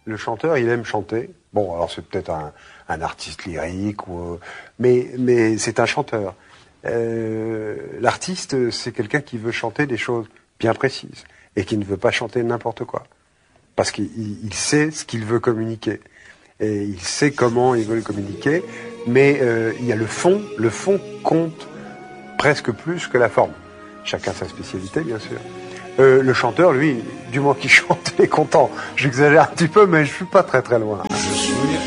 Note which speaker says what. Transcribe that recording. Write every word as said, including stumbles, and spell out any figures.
Speaker 1: Le chanteur, il aime chanter. Bon, alors c'est peut-être un, un artiste lyrique, ou, mais, mais c'est un chanteur. Euh, l'artiste, c'est quelqu'un qui veut chanter des choses bien précises et qui ne veut pas chanter n'importe quoi. Parce qu'il il sait ce qu'il veut communiquer. Et il sait comment il veut le communiquer, mais euh, il y a le fond. Le fond compte presque plus que la forme. Chacun sa spécialité, bien sûr. Euh, le chanteur, lui, du moment qu'il chante, il est content. J'exagère un petit peu, mais je suis pas très très loin.